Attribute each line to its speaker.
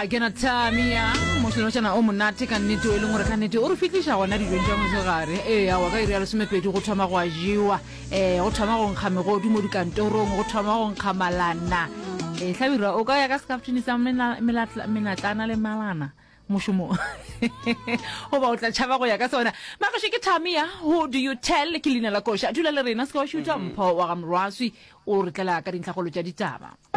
Speaker 1: ke na Thamia mohlolo tjana o monate ka nnete o leng gore ka nnete o re fitlisha gona di jong tsa mosegare ya wa ka ire ya lesomepedi go thoma go ajiwa go thoma go nkga megodu mo dikantorong go thoma go nkga malana Hlabira o ka ya ka skaptini sa menatlana le malana mushumo o ba o tla tshaba go ya ka sona magashe ke Thamia who do you tell ke lina la kosha dula le rena ska o shuta mpho wa ga mrwaswi o re tlela ka dintlhagolo tša ditaba